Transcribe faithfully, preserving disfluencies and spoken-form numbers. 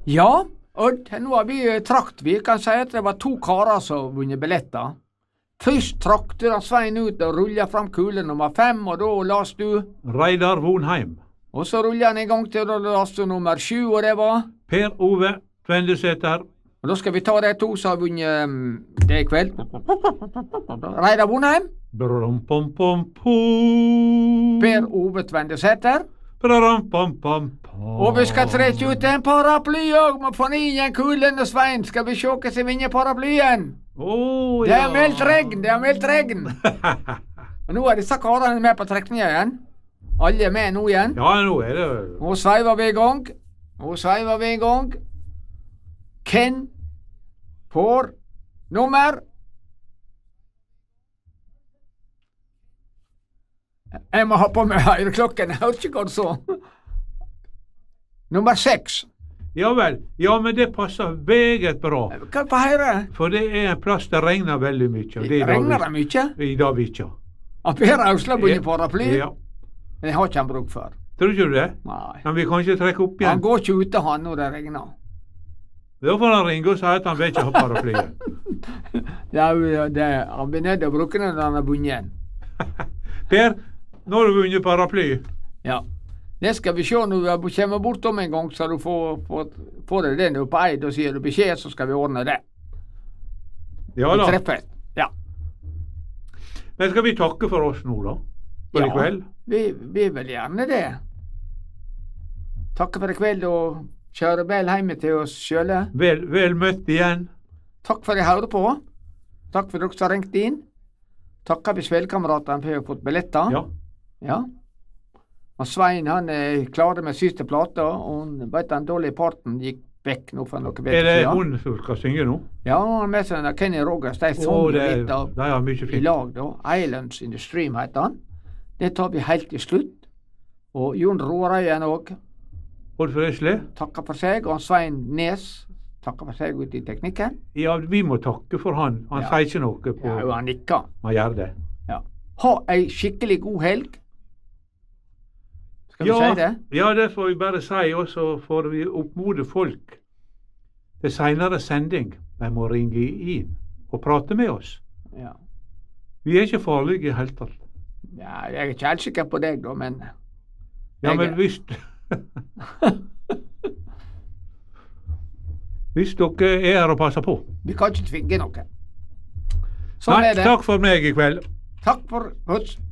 Ja, Odd, nå har vi trakt. Vi kan si at det var to karer som vunnet billetter. Først trakte han Svein ut og rullet fram kule nummer fem, og da las du Reidar Vonheim. Og så rullet han en gang til, og da las du nummer sju, og det var Per Ove Tvendesæter. Og da skal vi ta de to som har vunnet um, det i kveld. Reidar Vonheim. Per Ove Tvendesæter. Og vi skal trekke ut en paraply òg, med fornyen Kulen og Svein. Skal vi sjå hva som vinner paraplyen? Oh, det er ja. meldt regn, det er meldt regn. Og nå er disse karene med på trekninga igjen. Alle er med nå igjen. Ja, nå er det. Nå sveiver vi i gang. Nå sveiver vi i gang. Hvem får nummer? Jeg må ha på meg høyreklokken, jeg hørte ikke hva du sa. Nummer seks. Ja vel, ja, men det passer meget bra. Hva på høyre? For det er en plass det regner veldig mye. Det regner det mye? I Davika. Og Per Ausla bunnet paraply? Ja. Det har ikke han bruk for. Tror ikke du det? Nei. Men vi kan ikke trekke opp igjen. Han går ikke ute han når det regner. Da får han ringe og si at han vil ikke ha paraplyet. Ja, det, han blir nødt til å bruke den når han har bunnet igjen. Per, nå har du vunnet paraply. Ja. Det skal vi se når vi kommer bort om en gang, så du får, får, får det den på eid, og sier du beskjed, så skal vi ordne det. Ja da. Treffet. Ja. Men skal vi takke for oss nå da? For ja, i kveld? Vi, vi vil gjerne det. Takke for i kveld, og kjøre vel hjemme til oss sjøle. Vel, vel møtt igjen. Takk for at jeg hørte på. Takk for dere som har ringt inn. Takker vi spillkameratene for å ha fått billetter. Ja. Ja. Og Svein han er klar med siste plata, og han vet den dårlige parten gikk vekk nå for noe bedre. Er det hun som skal synge nå? Ja, han har med seg den Kenny Rogers. De Å, sang det, litt av det er mye fint. i lag da. Islands in the Stream heter han. Det tar vi helt til slutt. Og Jon Råreien òg Odd Fresle? takker for seg, og Svein Nes takker for seg ute i teknikken. Ja, vi må takke for han. Han Ja. sier ikke noe på... Ja, og han nikker. Han gjør det. Ja. Ha ei skikkelig god helg. Skal vi Ja, si det? ja, det får vi bare si, og så får vi oppmode folk til senere sending. De må ringe inn og prate med oss. Ja. Vi er ikke farlige i hele tatt. Ja, jeg er ikke helt sikker på deg da, men Ja, jeg men er- hvis Hvis dere er her og passer på. vi kan ikke tvinge noen. Sånn Nei, er det. takk for meg i kveld. Takk for oss.